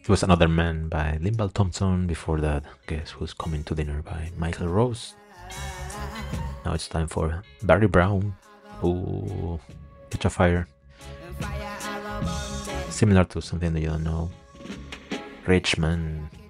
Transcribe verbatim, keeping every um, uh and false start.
It was Another Man by Limbal Thompson. Before that, Guess Who's Coming to Dinner by Michael Rose. Now it's time for Barry Brown. Ooh, Catch a Fire. Similar to Something That You Don't Know. Richmond.